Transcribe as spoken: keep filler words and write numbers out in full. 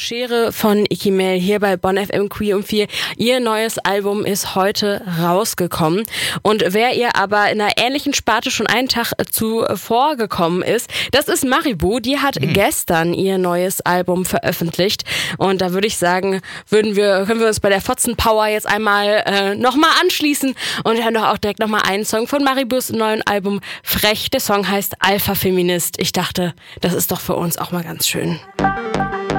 Schere von Ikimel hier bei Bonn F M Queer um vier. Ihr neues Album ist heute rausgekommen. Und wer ihr aber in einer ähnlichen Sparte schon einen Tag zuvor gekommen ist, das ist Maribou. Die hat mhm. gestern ihr neues Album veröffentlicht. Und da würde ich sagen, würden wir, können wir uns bei der Fotzen Power jetzt einmal äh, nochmal anschließen und hören doch auch direkt nochmal einen Song von Maribous neuen Album Frech. Der Song heißt Alpha Feminist. Ich dachte, das ist doch für uns auch mal ganz schön.